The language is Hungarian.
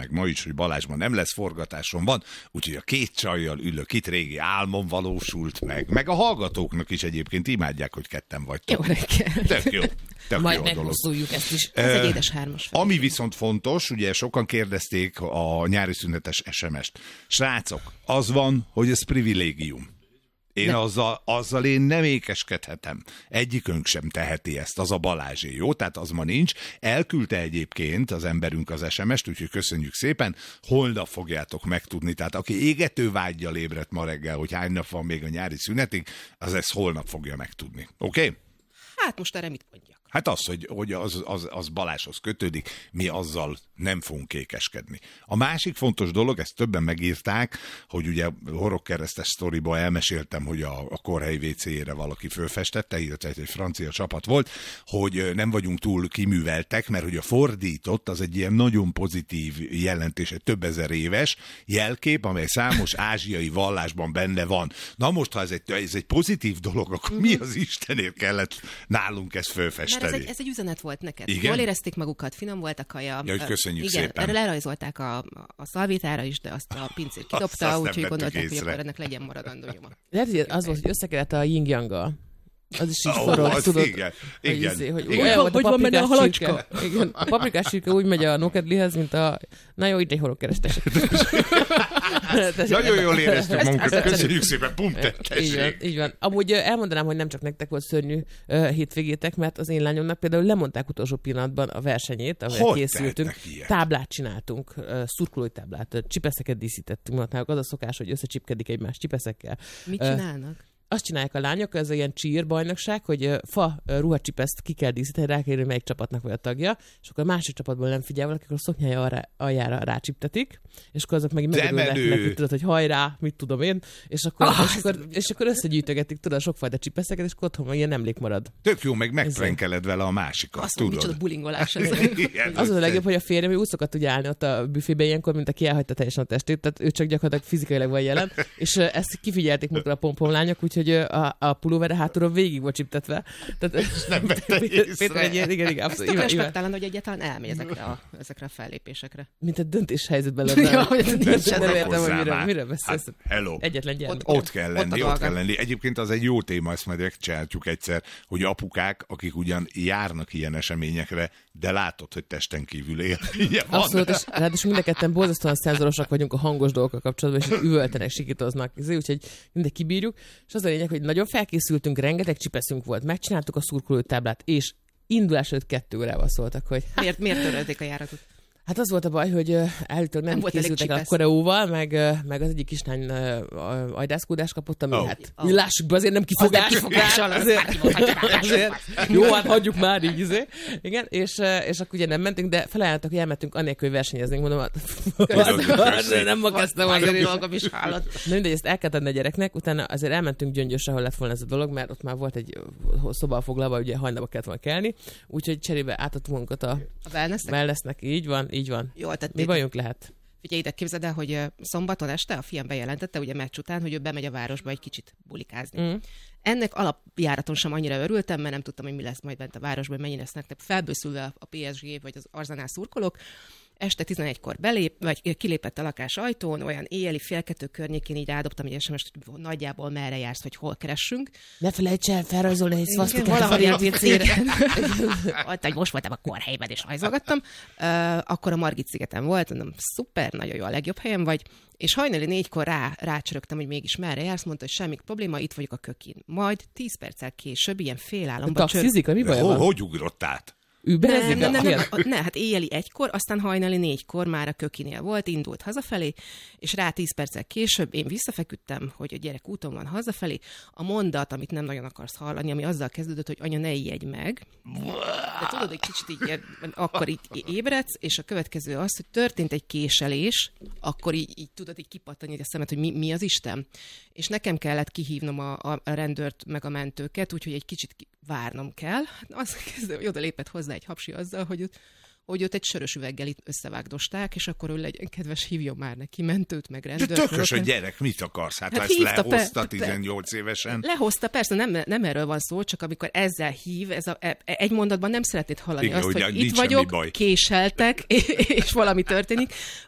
meg ma is, hogy Balázsban nem lesz forgatáson van, úgyhogy a két csajjal ülök itt, régi álmom valósult meg a hallgatóknak is egyébként imádják, hogy ketten vagytok. Jó reggel. Tök jó. Majd meghosszuljuk ezt is. Ez egy édes hármas. Ami viszont fontos, ugye sokan kérdezték a nyári szünetes SMS-t. Srácok, az van, hogy ez privilégium. Én azzal én nem ékeskedhetem. Egyikünk sem teheti ezt, az a Balázsé, jó? Tehát az ma nincs. Elküldte egyébként az emberünk az SMS-t, úgyhogy köszönjük szépen. Holnap fogjátok megtudni. Tehát aki égető vággyal ébredt ma reggel, hogy hány nap van még a nyári szünetig, az ezt holnap fogja megtudni. Oké? Okay? Hát most erre mit mondjak? Hát az, hogy az Balázshoz kötődik, mi azzal nem fogunk kékeskedni. A másik fontos dolog, ezt többen megírták, hogy ugye horogkeresztes sztoriba elmeséltem, hogy a Korhely WC-jére valaki fölfestette, illetve egy francia csapat volt, hogy nem vagyunk túl kiműveltek, mert hogy a fordított az egy ilyen nagyon pozitív jelentés, egy több ezer éves jelkép, amely számos ázsiai vallásban benne van. Na most, ha ez egy pozitív dolog, akkor mi az Istenért kellett nálunk ezt fölfesteni? Mert ez egy üzenet volt neked. Igen? Jól érezték magukat, finom volt a kaja. Ja, hogy köszönjük igen, szépen. Erre lerajzolták a szalvétára is, de azt a pincér kidobta, úgyhogy gondolták, hogy akkor ennek legyen maradandó nyoma. Lehet, hogy az volt, hogy összekedett a yin-yang-gal. Az is így forró, tudod. Igen. Hogy van benne a halacska? Igen, a paprikás csirke úgy megy a nokedlihez, mint a... Na jó, így egy horogkeresztes. Nagyon jól éreztük magunkat, köszönjük szépen, így van. Amúgy elmondanám, hogy nem csak nektek volt szörnyű hétvégétek, mert az én lányomnak például lemondták utolsó pillanatban a versenyét, ahol készültünk. Táblát csináltunk, szurkolói táblát, csipeszeket díszítettünk, mert az a szokás, hogy összecsipkedik egymás csipeszekkel. Mit csinálnak? Azt csinálják a lányok, ez ilyen cheer bajnokság, hogy fa ruhacsipeszt ki kell díszíteni, rá kell, hogy melyik csapatnak vagy a tagja, és akkor a másik csapatból nem figyel valaki, akkor a szoknyája aljára rácsiptetik, és akkor azok meg megörülnek neki, tudod, hogy hajrá, mit tudom én, és akkor összegyűjtögetik, tudod, sokfajta csipeszeket, és akkor otthon ilyen emlék marad. Tök jó, meg megprenkeled vele a másikat, azt tudod. Micsoda bulingolás ez. Az a legjobb, hogy a férjem úgy szokott ugye állni ott a büfébe ilyenkor, mint aki elhagyta teljesen a testét, tehát ő csak gyakorlatilag fizikailag van jelen, és ezt kifigyelték magukra a pompomlányok, úgyhogy a pulóvere hátulról végig volt csiptetve. Tehát nem vette észre. Igen, abszolút. Ezt respektálom, hogy egyáltalán elmegy ezekre a fellépésekre. Mint a döntéshelyzetben lenne. Nem értem, hogy mire beszélsz. Hát, hello. Egyetlen gyermek. Ott kell lenni. Egyébként az egy jó téma, ezt majd megcsináljuk egyszer, hogy apukák, akik ugyan járnak ilyen eseményekre, de látod, hogy testen kívül él. Abszolút, és ráadásul mind a ketten borzasztóan szenzorosak vagyunk a hangos dolgokkal kapcsolatban, és üvöltenek, sikítoznak. Úgyhogy mindegy kibírjuk. És az a lényeg, hogy nagyon felkészültünk, rengeteg csipeszünk volt, megcsináltuk a szurkolótáblát, és indulás előtt 2 órával szóltak, hogy... Miért törölték a járatot? Hát az volt a baj, hogy állítólag nem készültek a koreóval, meg az egyik kislány ajdászkódást kapott, ami lássuk be, azért nem kifogás. Azért. Jó, hát hagyjuk már így. Igen, és akkor ugye nem mentünk, de felajánlottak, hogy elmentünk annélkül, hogy versenyeznénk, mondom, nem ma kezdtem azért dolgom is hállat. Na mindegy, ezt el kellett adni a gyereknek, utána azért elmentünk Gyöngyösre, ahol lett volna ez a dolog, mert ott már volt egy szoba foglalva, ugye hajnalba kellett volna kelni, úgyhogy cserébe átadtuk magunkat a wellnessnek, így van. Jól tették. Mi bajunk lehet? Figyelj, ide képzeld el, hogy szombaton este a fiam bejelentette, ugye meccs után, hogy ő bemegy a városba egy kicsit bulikázni. Ennek alapjáraton sem annyira örültem, mert nem tudtam, hogy mi lesz majd bent a városban, mennyi lesznek felbőszülve a PSG vagy az Arsenal szurkolók. Este 11-kor kilépett a lakás ajtón, olyan éjjeli 1:30 környékén így rádobtam egy SMS-t, hogy nagyjából merre jársz, hogy hol keressünk. Ne felejts el felrajzolni egy szvasztikát valahogy a WC-re. Most voltam a Korhelyben, és rajzolgattam. Akkor a Margit szigeten volt, mondom, szuper, nagyon jó, a legjobb helyen vagy. És hajnali 4-kor rácsörögtem, hogy mégis merre jársz, mondta, hogy semmi probléma, itt vagyok a Kökin. Majd 10 perccel később, ilyen félálomban mi baj van? Hogy ugrott át? Nem, hát éjjeli 1-kor, aztán hajnali 4-kor már a Kökinél volt, indult hazafelé, és rá 10 perccel később én visszafeküdtem, hogy a gyerek úton van hazafelé. A mondat, amit nem nagyon akarsz hallani, ami azzal kezdődött, hogy anya, ne ijedj meg. De tudod, hogy kicsit így, akkor így ébredsz, és a következő az, hogy történt egy késelés, akkor így tudod, így kipattani a szemet, hogy mi az Isten. És nekem kellett kihívnom a rendőrt meg a mentőket, úgyhogy egy kicsit várnom kell. Azt kezdve, hogy oda lépett hozzá egy hapsi azzal, hogy őt egy sörös üveggel itt összevágdosták, és akkor ő legyen kedves, hívjon már neki mentőt, meg rendőrt. De tökös a gyerek, mit akarsz? Hát ezt lehozta 18 évesen. Lehozta, persze, nem erről van szó, csak amikor ezzel hív, egy mondatban nem szeretnéd hallani. Igen, azt, hogy itt vagyok, késeltek, és valami történik.